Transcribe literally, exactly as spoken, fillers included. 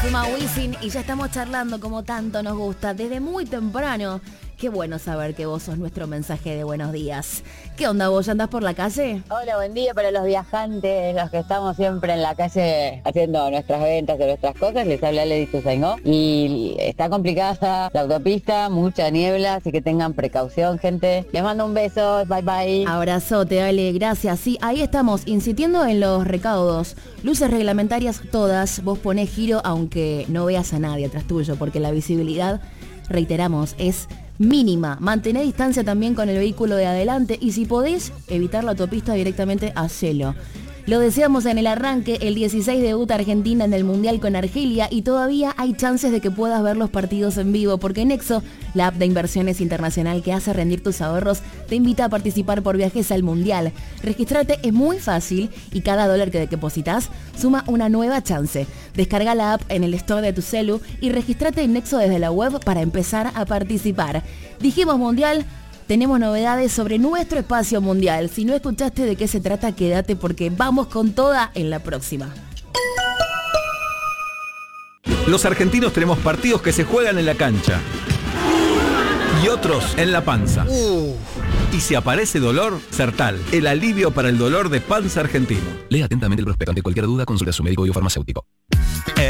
Suma Wisin y ya estamos charlando como tanto nos gusta desde muy temprano. Qué bueno saber que vos sos nuestro mensaje de buenos días. ¿Qué onda vos? ¿Ya andás por la calle? Hola, buen día para los viajantes, los que estamos siempre en la calle haciendo nuestras ventas de nuestras cosas. Les habla Lady Tusainó y está complicada la autopista, mucha niebla, así que tengan precaución, gente. Les mando un beso, bye bye. Abrazote, Ale, gracias. Sí, ahí estamos, insistiendo en los recaudos. Luces reglamentarias todas, vos ponés giro aunque no veas a nadie atrás tuyo, porque la visibilidad, reiteramos, es mínima. Mantené distancia también con el vehículo de adelante y si podés evitar la autopista directamente, hacelo. Lo decíamos en el arranque, el dieciséis debuta Argentina en el Mundial con Argelia y todavía hay chances de que puedas ver los partidos en vivo porque Nexo, la app de inversiones internacional que hace rendir tus ahorros, te invita a participar por viajes al Mundial. Registrarte es muy fácil y cada dólar que depositas suma una nueva chance. Descarga la app en el store de tu celu y registrate en Nexo desde la web para empezar a participar. Dijimos Mundial. Tenemos novedades sobre nuestro espacio mundial. Si no escuchaste de qué se trata, quédate porque vamos con toda en la próxima. Los argentinos tenemos partidos que se juegan en la cancha y otros en la panza. Uh. Y si aparece dolor, Sertal, el alivio para el dolor de panza argentino. Lea atentamente el prospecto. Ante cualquier duda, consulte a su médico y o farmacéutico.